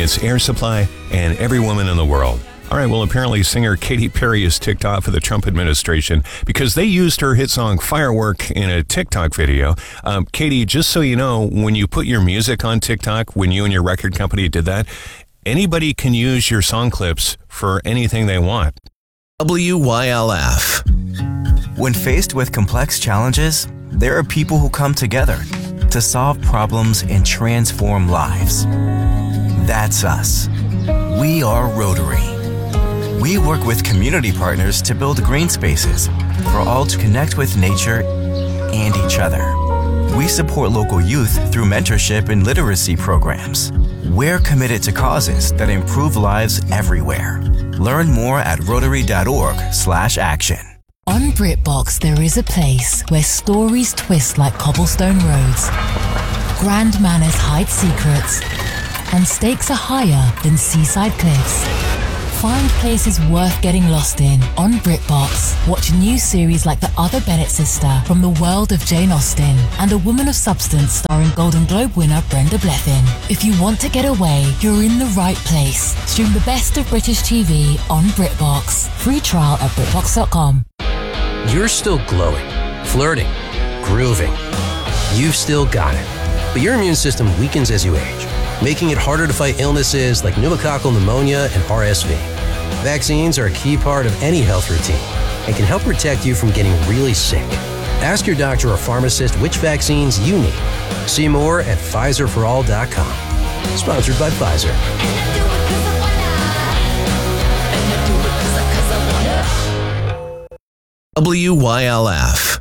its Air Supply, and Every Woman in the World. All right, well, apparently singer Katy Perry is ticked off of the Trump administration because they used her hit song Firework in a TikTok video. Katy, just so you know, when you put your music on TikTok, when you and your record company did that, anybody can use your song clips for anything they want. WYLF. When faced with complex challenges, there are people who come together to solve problems and transform lives. That's us. We are Rotary. We work with community partners to build green spaces for all to connect with nature and each other. We support local youth through mentorship and literacy programs. We're committed to causes that improve lives everywhere. Learn more at rotary.org/action. On BritBox, there is a place where stories twist like cobblestone roads, grand manners hide secrets, and stakes are higher than seaside cliffs. Find places worth getting lost in on BritBox. Watch new series like The Other Bennett Sister from the world of Jane Austen and A Woman of Substance starring Golden Globe winner Brenda Blethyn. If you want to get away, you're in the right place. Stream the best of British TV on BritBox. Free trial at BritBox.com. You're still glowing, flirting, grooving. You've still got it. But your immune system weakens as you age, making it harder to fight illnesses like pneumococcal pneumonia and RSV. Vaccines are a key part of any health routine and can help protect you from getting really sick. Ask your doctor or pharmacist which vaccines you need. See more at PfizerForAll.com. Sponsored by Pfizer. WYLF.